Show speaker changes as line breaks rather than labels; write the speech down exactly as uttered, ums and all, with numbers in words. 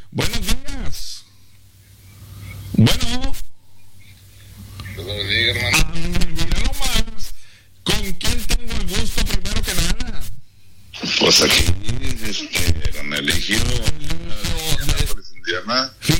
Buenos días. Bueno.
Buenos días, hermano.
Ah, mira nomás. ¿Con quién tengo el gusto primero que nada?
Pues aquí, este, con Eligio, Indiana.
Sí,